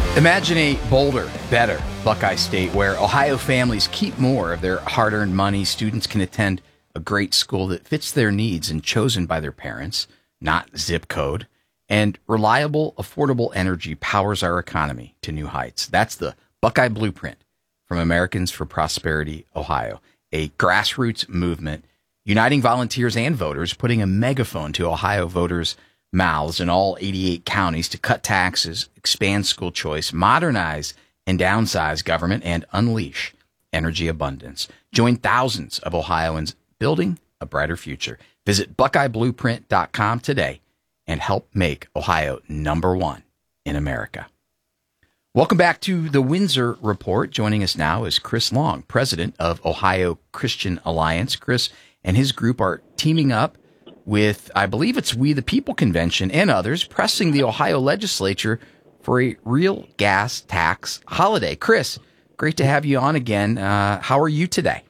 Imagine a bolder, better Buckeye State where Ohio families keep more of their hard-earned money. Students can attend a great school that fits their needs and chosen by their parents, not zip code. And reliable, affordable energy powers our economy to new heights. That's the Buckeye Blueprint from Americans for Prosperity, Ohio, a grassroots movement uniting volunteers and voters, putting a megaphone to Ohio voters' mouths in all 88 counties to cut taxes, expand school choice, modernize and downsize government, and unleash energy abundance. Join thousands of Ohioans building a brighter future. Visit BuckeyeBlueprint.com today and help make Ohio #1 in America. Welcome back to the Windsor Report. Joining us now is Chris Long, president of Ohio Christian Alliance. Chris and his group are teaming up with, I believe it's We the People Convention and others, pressing the Ohio legislature for a real gas tax holiday. Chris, great to have you on again. How are you today?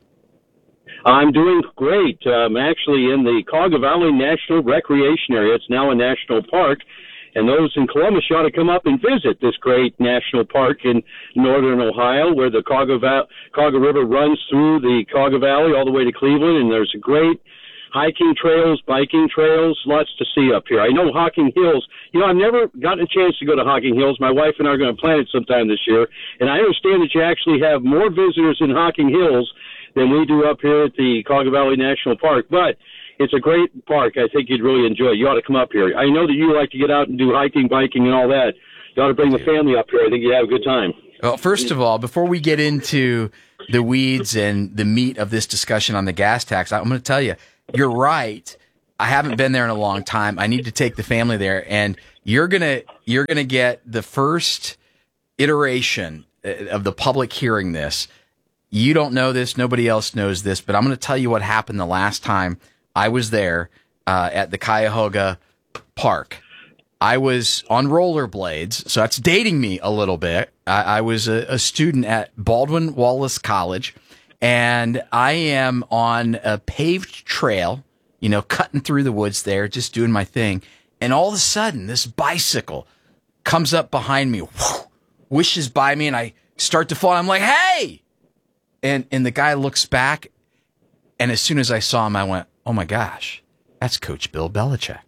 I'm doing great. I'm actually in the Cauga Valley National Recreation Area. It's now a national park, and those in Columbus ought to come up and visit this great national park in northern Ohio, where the Cauga River runs through the Cauga Valley all the way to Cleveland, and there's a great hiking trails, biking trails, lots to see up here. I know Hocking Hills. I've never gotten a chance to go to Hocking Hills. My wife and I are going to plan it sometime this year, and I understand that you actually have more visitors in Hocking Hills than we do up here at the Cauga Valley National Park. But it's a great park. I think you'd really enjoy it. You ought to come up here. I know that you like to get out and do hiking, biking, and all that. You ought to bring the family up here. I think you'd have a good time. Well, first of all, before we get into the weeds and the meat of this discussion on the gas tax, I'm going to tell you, you're right. I haven't been there in a long time. I need to take the family there, and you're gonna get the first iteration of the public hearing this. You don't know this, nobody else knows this, but I'm going to tell you what happened the last time I was there at the Cuyahoga Park. I was on rollerblades, so that's dating me a little bit. I was a student at Baldwin Wallace College, and I am on a paved trail, cutting through the woods there, just doing my thing. And all of a sudden, this bicycle comes up behind me, wishes by me, and I start to fall. I'm like, hey! And the guy looks back, and as soon as I saw him, I went, oh my gosh, that's Coach Bill Belichick.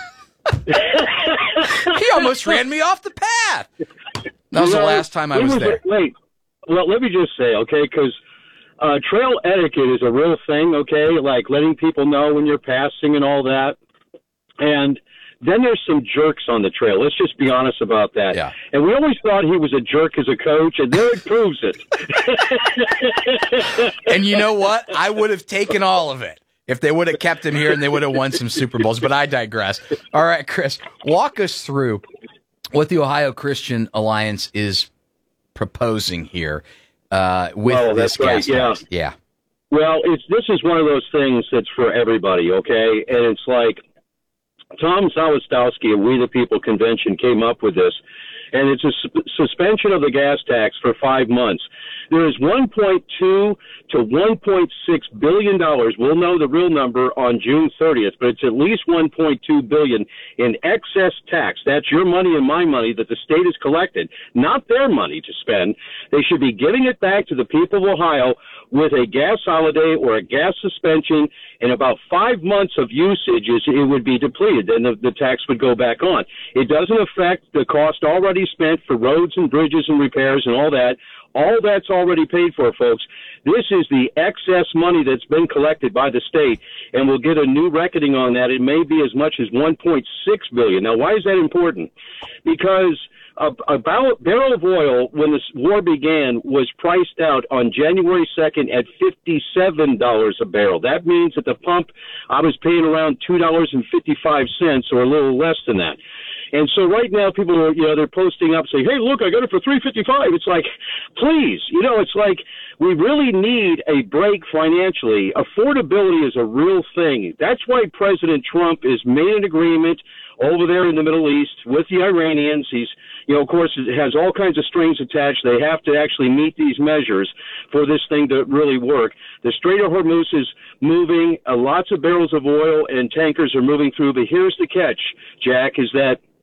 He almost ran me off the path. That was the last time I was there. Wait, well, let me just say, okay, because trail etiquette is a real thing, okay, like letting people know when you're passing and all that. And then there's some jerks on the trail. Let's just be honest about that. Yeah. And we always thought he was a jerk as a coach, and there it proves it. And you know what? I would have taken all of it if they would have kept him here and they would have won some Super Bowls. But I digress. All right, Chris, walk us through what the Ohio Christian Alliance is proposing here with this gas tax. Yeah. Well, this is one of those things that's for everybody, okay? And it's like Tom Zawistowski of We the People Convention came up with this, and it's a suspension of the gas tax for 5 months. There is $1.2 to $1.6 billion. We'll know the real number on June 30th, but it's at least $1.2 billion in excess tax. That's your money and my money that the state has collected, not their money to spend. They should be giving it back to the people of Ohio with a gas holiday or a gas suspension. In about 5 months of usage, it would be depleted, and the tax would go back on. It doesn't affect the cost already spent for roads and bridges and repairs and all that. All that's already paid for, folks. This is the excess money that's been collected by the state, and we'll get a new reckoning on that. It may be as much as $1.6 billion. Now, why is that important? Because a barrel of oil, when this war began, was priced out on January 2nd at $57 a barrel. That means at the pump, I was paying around $2.55 or a little less than that. And so right now people are, they're posting up saying, hey, look, I got it for $3.55. It's like, please, it's like we really need a break financially. Affordability is a real thing. That's why President Trump has made an agreement over there in the Middle East with the Iranians. He's, of course, it has all kinds of strings attached. They have to actually meet these measures for this thing to really work. The Strait of Hormuz is moving. Lots of barrels of oil and tankers are moving through. But here's the catch, Jack, is that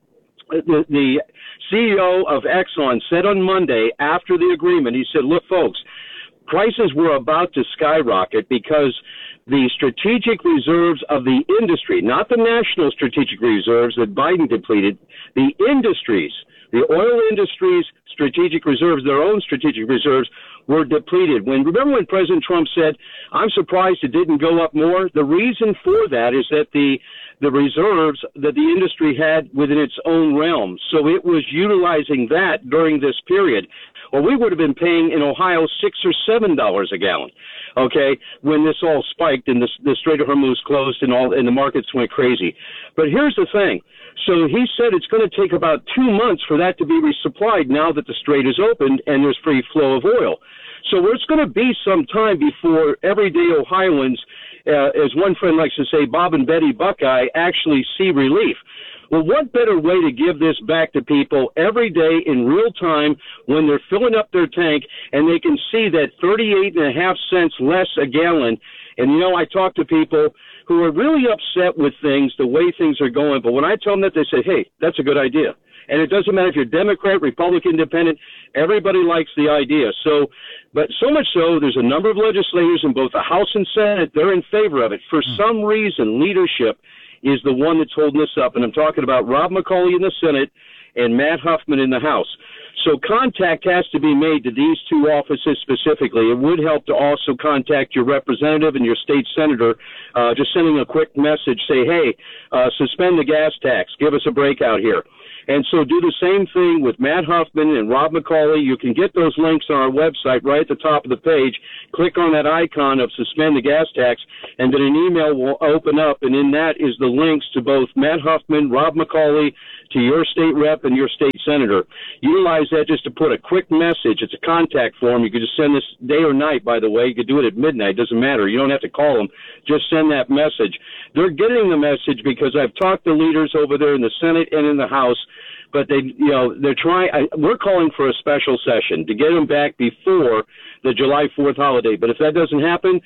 the CEO of Exxon said on Monday after the agreement, he said, look, folks, prices were about to skyrocket because the strategic reserves of the industry, not the national strategic reserves that Biden depleted, the industries, the oil industry's strategic reserves, their own strategic reserves, were depleted. Remember when President Trump said, I'm surprised it didn't go up more? The reason for that is that the reserves that the industry had within its own realm. So it was utilizing that during this period. Well, we would have been paying in Ohio $6 or $7 a gallon, okay, when this all spiked and the Strait of Hormuz closed and the markets went crazy. But here's the thing. So he said it's going to take about 2 months for that to be resupplied now that the strait is opened and there's free flow of oil. So it's going to be some time before everyday Ohioans, as one friend likes to say, Bob and Betty Buckeye, actually see relief. Well, what better way to give this back to people every day in real time when they're filling up their tank and they can see that 38.5 cents less a gallon. And, I talk to people who are really upset with things, the way things are going. But when I tell them that, they say, hey, that's a good idea. And it doesn't matter if you're Democrat, Republican, Independent, everybody likes the idea. So, but so much so, there's a number of legislators in both the House and Senate, they're in favor of it. For some reason, leadership is the one that's holding this up. And I'm talking about Rob McCauley in the Senate and Matt Huffman in the House. So contact has to be made to these two offices specifically. It would help to also contact your representative and your state senator, just sending a quick message, say, hey, suspend the gas tax, give us a break out here. And so do the same thing with Matt Huffman and Rob McCauley. You can get those links on our website right at the top of the page. Click on that icon of suspend the gas tax, and then an email will open up, and in that is the links to both Matt Huffman, Rob McCauley, to your state rep and your state senator. Utilize that just to put a quick message. It's a contact form. You can just send this day or night, by the way. You could do it at midnight. It doesn't matter. You don't have to call them. Just send that message. They're getting the message because I've talked to leaders over there in the Senate and in the House, but they're trying. We're calling for a special session to get them back before the July 4th holiday. But if that doesn't happen,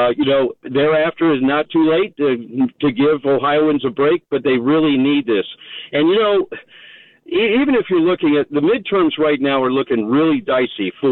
thereafter is not too late to give Ohioans a break, but they really need this. And, even if you're looking at the midterms right now are looking really dicey for